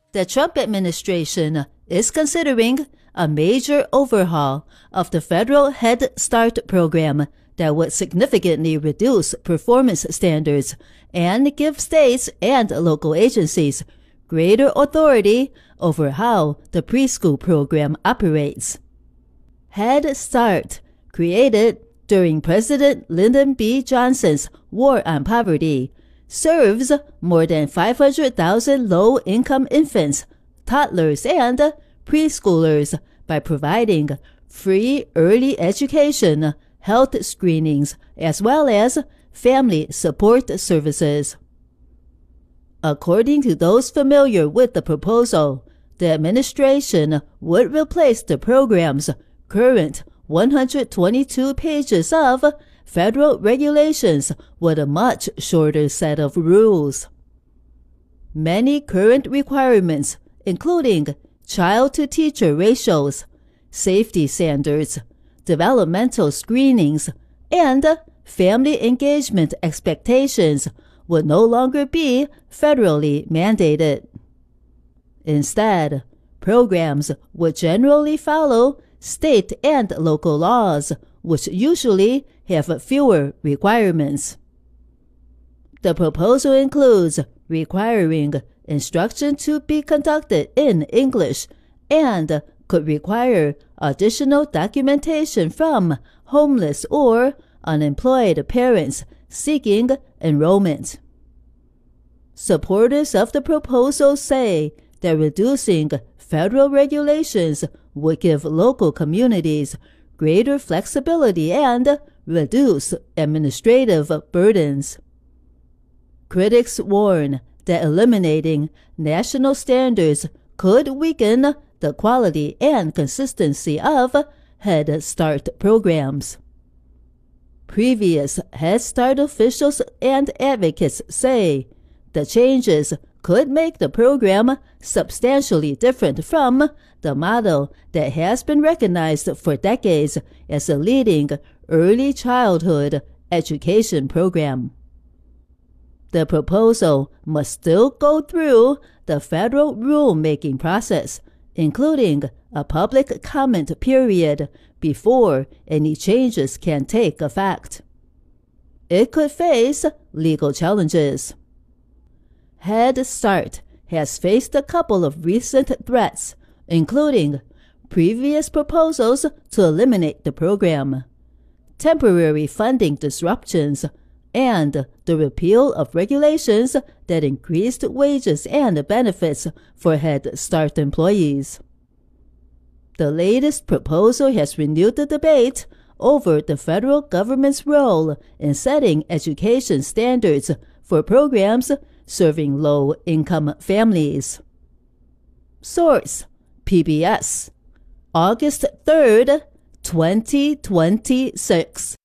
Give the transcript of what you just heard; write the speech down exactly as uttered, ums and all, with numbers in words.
The Trump administration is considering a major overhaul of the federal Head Start program that would significantly reduce performance standards and give states and local agencies greater authority over how the preschool program operates. Head Start, created during President Lyndon B. Johnson's War on Poverty, serves more than five hundred thousand low-income infants, toddlers, and preschoolers by providing free early education, health screenings, as well as family support services. According to those familiar with the proposal, the administration would replace the program's current one hundred twenty-two pages of federal regulations with a much shorter set of rules. Many current requirements, including child-to-teacher ratios, safety standards, developmental screenings, and family engagement expectations, would no longer be federally mandated. Instead, programs would generally follow state and local laws, which usually have fewer requirements. The proposal includes requiring instruction to be conducted in English and could require additional documentation from homeless or unemployed parents seeking enrollment. Supporters of the proposal say that reducing federal regulations would give local communities greater flexibility and reduce administrative burdens. Critics warn that eliminating national standards could weaken the quality and consistency of Head Start programs. Previous Head Start officials and advocates say the changes could make the program substantially different from the model that has been recognized for decades as a leading early childhood education program. The proposal must still go through the federal rulemaking process, including a public comment period, before any changes can take effect. It could face legal challenges. Head Start has faced a couple of recent threats, including previous proposals to eliminate the program, temporary funding disruptions, and the repeal of regulations that increased wages and benefits for Head Start employees. The latest proposal has renewed the debate over the federal government's role in setting education standards for programs serving low-income families. Source: P B S, August third, twenty twenty-six.